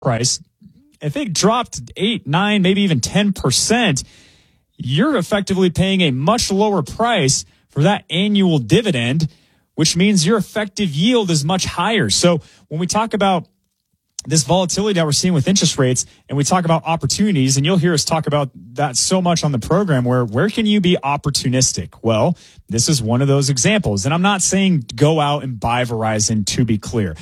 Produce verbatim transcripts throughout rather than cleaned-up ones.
price, if it dropped eight, nine, maybe even ten percent, you're effectively paying a much lower price for that annual dividend, which means your effective yield is much higher. So when we talk about this volatility that we're seeing with interest rates, and we talk about opportunities, and you'll hear us talk about that so much on the program, where where can you be opportunistic? Well, this is one of those examples. And I'm not saying go out and buy Verizon, to be clear.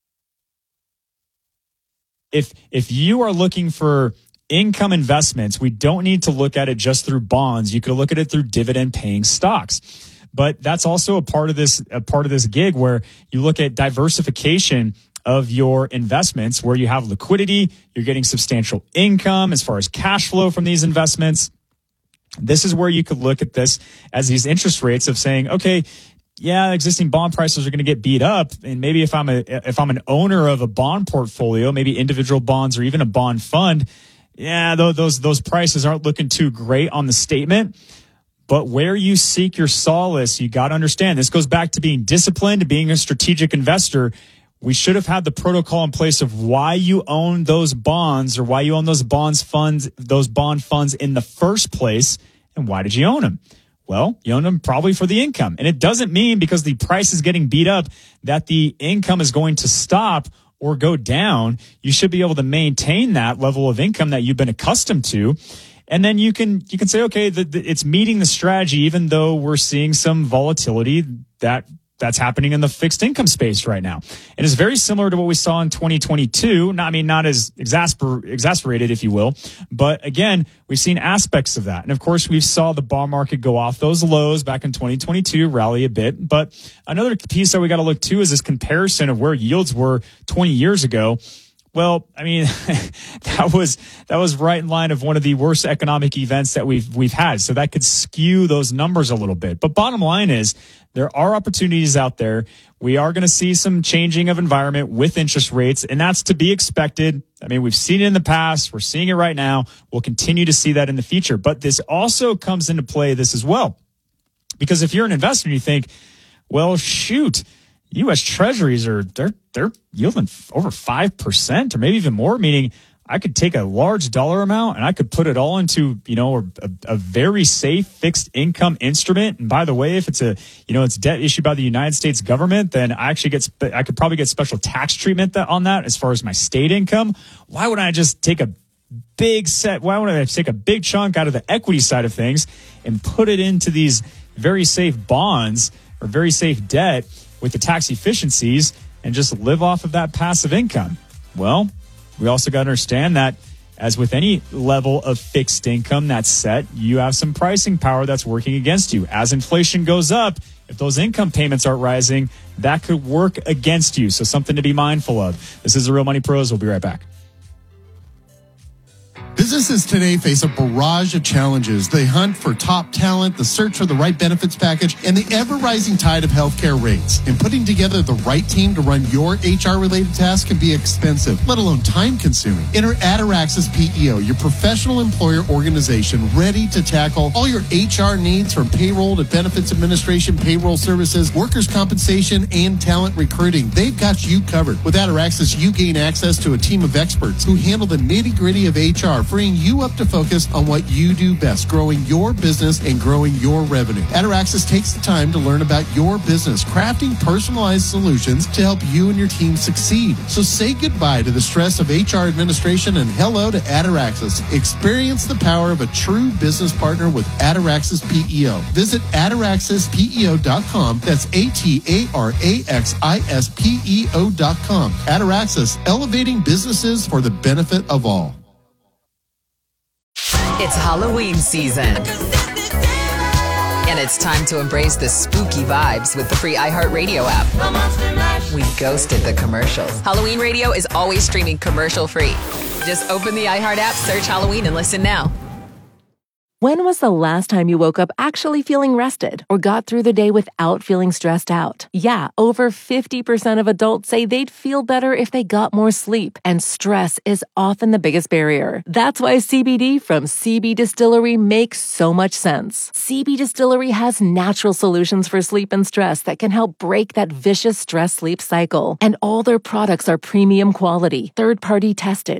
If if you are looking for income investments, we don't need to look at it just through bonds. You could look at it through dividend paying stocks. But that's also a part of this a part of this gig where you look at diversification of your investments, where you have liquidity, you're getting substantial income as far as cash flow from these investments. This is where you could look at this as these interest rates of saying, okay, yeah, existing bond prices are going to get beat up. And maybe if I'm a, if I'm an owner of a bond portfolio, maybe individual bonds or even a bond fund, yeah, those, those prices aren't looking too great on the statement. But where you seek your solace, you got to understand, this goes back to being disciplined, to being a strategic investor. We should have had the protocol in place of why you own those bonds, or why you own those bonds funds, those bond funds in the first place. And why did you own them? Well, you own them probably for the income. And it doesn't mean because the price is getting beat up that the income is going to stop or go down. You should be able to maintain that level of income that you've been accustomed to. And then you can, you can say, okay, the, the, it's meeting the strategy, even though we're seeing some volatility that that's happening in the fixed income space right now. It is very similar to what we saw in twenty twenty-two. Not, I mean, not as exasper, exasperated, if you will. But again, we've seen aspects of that. And of course, we saw the bond market go off those lows back in twenty twenty-two, rally a bit. But another piece that we got to look to is this comparison of where yields were twenty years ago. Well, I mean, that was that was right in line of one of the worst economic events that we've we've had. So that could skew those numbers a little bit. But bottom line is, there are opportunities out there. We are going to see some changing of environment with interest rates, and that's to be expected. I mean, we've seen it in the past. We're seeing it right now. We'll continue to see that in the future. But this also comes into play this as well. Because if you're an investor and you think, well, shoot, U S Treasuries are they're they're yielding over five percent or maybe even more, meaning I could take a large dollar amount and I could put it all into, you know, a, a very safe fixed income instrument. And by the way, if it's a, you know, it's debt issued by the United States government, then I actually get, spe- I could probably get special tax treatment that, on that as far as my state income. Why would I just take a big set? Why would I take a big chunk out of the equity side of things and put it into these very safe bonds or very safe debt with the tax efficiencies and just live off of that passive income? Well, we also got to understand that, as with any level of fixed income that's set, you have some pricing power that's working against you. As inflation goes up, if those income payments aren't rising, that could work against you. So something to be mindful of. This is the Real Money Pros. We'll be right back. Businesses today face a barrage of challenges. They hunt for top talent, the search for the right benefits package, and the ever-rising tide of healthcare rates. And putting together the right team to run your H R-related tasks can be expensive, let alone time-consuming. Enter Ataraxis P E O, your professional employer organization ready to tackle all your H R needs, from payroll to benefits administration, payroll services, workers' compensation, and talent recruiting. They've got you covered. With Ataraxis, you gain access to a team of experts who handle the nitty-gritty of H R, freeing you up to focus on what you do best, growing your business and growing your revenue. Ataraxis takes the time to learn about your business, crafting personalized solutions to help you and your team succeed. So say goodbye to the stress of H R administration and hello to Ataraxis. Experience the power of a true business partner with Ataraxis P E O. Visit ataraxis P E O dot com. That's A T A R A X I S P E O dot com. Ataraxis, elevating businesses for the benefit of all. It's Halloween season. And it's time to embrace the spooky vibes with the free iHeartRadio app. We ghosted the commercials. Halloween Radio is always streaming commercial free. Just open the iHeart app, search Halloween, and listen now. When was the last time you woke up actually feeling rested or got through the day without feeling stressed out? Yeah, over fifty percent of adults say they'd feel better if they got more sleep, and stress is often the biggest barrier. That's why C B D from C B Distillery makes so much sense. C B Distillery has natural solutions for sleep and stress that can help break that vicious stress-sleep cycle. And all their products are premium quality, third-party tested,